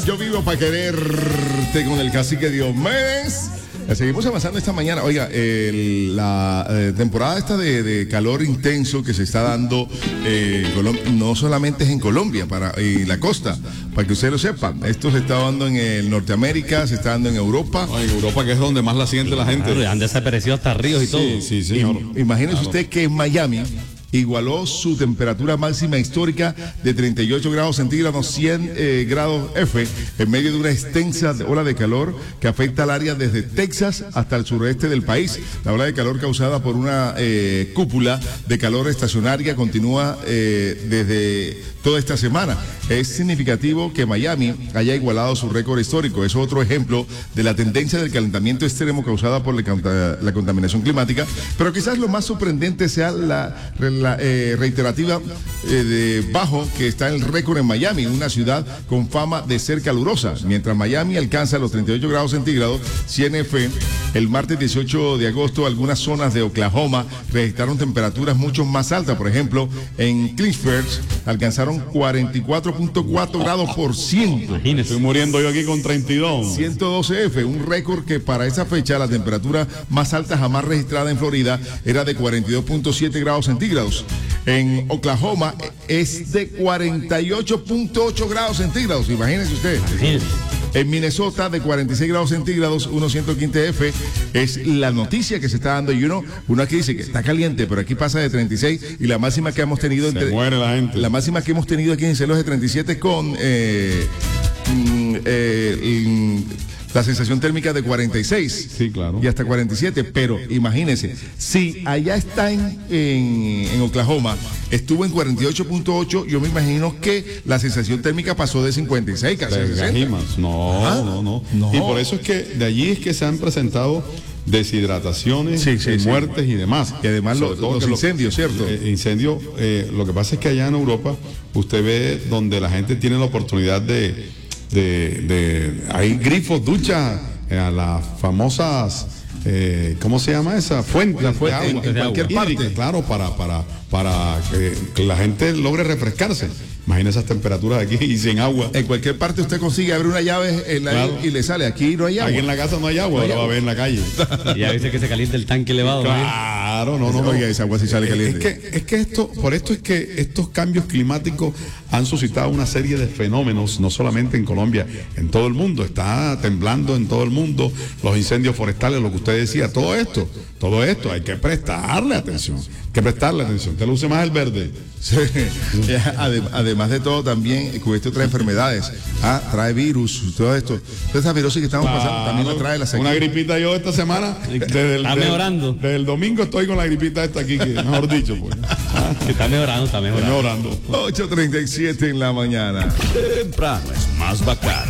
Yo vivo para quererte con el cacique Diomedes. Seguimos avanzando esta mañana. Oiga, la temporada esta de calor intenso que se está dando no solamente es en Colombia y la costa, para que ustedes lo sepan. Esto se está dando en Norteamérica, se está dando en Europa. En Europa, que es donde más la siente la gente. Claro, han desaparecido hasta ríos y todo. Sí, señor. Imagínese usted que en Miami igualó su temperatura máxima histórica de 38 grados centígrados, 100 grados F, en medio de una extensa ola de calor que afecta al área desde Texas hasta el sureste del país. La ola de calor causada por una cúpula de calor estacionaria continúa desde toda esta semana. Es significativo que Miami haya igualado su récord histórico. Es otro ejemplo de la tendencia del calentamiento extremo causada por la contaminación climática, pero quizás lo más sorprendente sea la reiterativa de bajo que está el récord en Miami, una ciudad con fama de ser calurosa. Mientras Miami alcanza los 38 grados centígrados, 100 F, el martes 18 de agosto, algunas zonas de Oklahoma registraron temperaturas mucho más altas. Por ejemplo, en Clifford alcanzaron 44.4 grados por ciento. Estoy muriendo yo aquí con 32. 112 F, un récord que para esa fecha la temperatura más alta jamás registrada en Florida era de 42.7 grados centígrados. En Oklahoma es de 48.8 grados centígrados, imagínense usted. En Minnesota de 46 grados centígrados, 115 F, es la noticia que se está dando. Y uno aquí dice que está caliente, pero aquí pasa de 36 y la máxima que hemos tenido... Se muere la gente. La máxima que hemos tenido aquí en Celos de 37 con... la sensación térmica de 46. Sí, claro. Y hasta 47. Pero imagínense, si allá está en Oklahoma, estuvo en 48.8, yo me imagino que la sensación térmica pasó de 56, casi 60. No. Y por eso es que de allí es que se han presentado deshidrataciones, muertes y demás. Y además los incendios, ¿cierto? Incendios, lo que pasa es que allá en Europa usted ve donde la gente tiene la oportunidad hay grifos, duchas, a las famosas, ¿cómo se llama esa? Fuente La fuente, de agua, en cualquier parte. Claro, para que la gente logre refrescarse. Imagina esas temperaturas aquí y sin agua. En cualquier parte usted consigue abrir una llave y le sale. Aquí no hay agua. Aquí en la casa no hay agua, lo va a ver en la calle. Ya dice que se calienta el tanque elevado. Claro, no. Oiga, esa agua sí sale caliente. Es que por esto es que estos cambios climáticos han suscitado una serie de fenómenos, no solamente en Colombia, en todo el mundo. Está temblando en todo el mundo, los incendios forestales, lo que usted decía, todo esto hay que prestarle atención. ¿Te luce más el verde? Sí. Además de todo, también cuesta otras enfermedades. Trae virus, todo esto. Todas esas virus que estamos pasando también la trae la sequía. Una gripita yo esta semana. Está mejorando. Desde el domingo estoy con la gripita esta aquí, que mejor dicho, pues. Está mejorando. 8:37 en la mañana. Temprano es más bacano.